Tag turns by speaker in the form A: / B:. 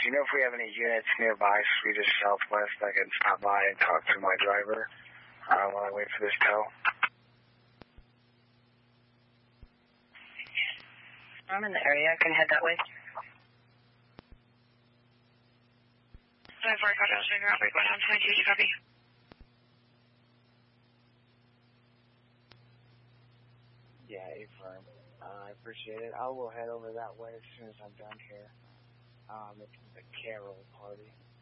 A: you know if we have any units nearby, Swedish Southwest, I can stop by and talk to my driver while I wait for this tow?
B: I'm in the area. I can head that way.
C: 24, copy. I'll swing around. We're going down 22, copy.
A: Yeah, affirm. I appreciate it. I will head over that way as soon as I'm done here. It's the Carol party.